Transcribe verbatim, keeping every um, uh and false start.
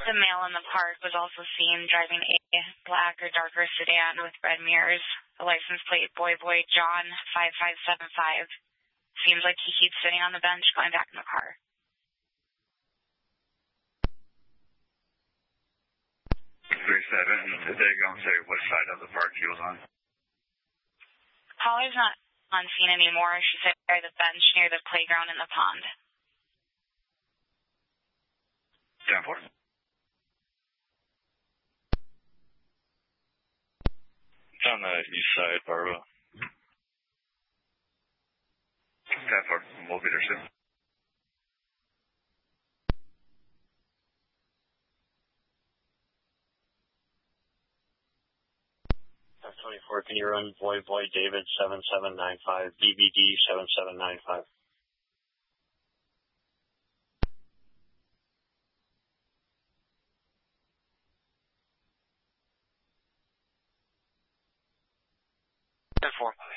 The male in the park was also seen driving a black or darker sedan with red mirrors. The license plate Boy Boy John five five seven five. Seems like he keeps sitting on the bench going back in the car. three seven, did they go and say what side of the park he was on? Caller's not on scene anymore. She said by the bench near the playground in the pond. ten four. It's on the east side, Barbara. ten four, we'll be there soon. twenty-four, can you run Boy Boy David seven seven nine five, B B D seven seven nine five? ten four.